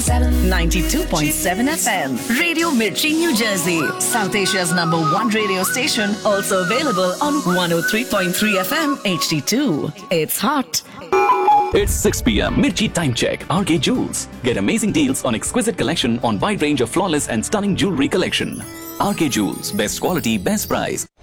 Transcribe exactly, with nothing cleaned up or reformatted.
ninety-two point seven F M. Radio Mirchi, New Jersey. South Asia's number one radio station. Also available on one oh three point three F M H D two. It's hot. It's six p.m. Mirchi Time Check. R K Jewels. Get amazing deals on exquisite collection on wide range of flawless and stunning jewelry collection. R K Jewels. Best quality, best price.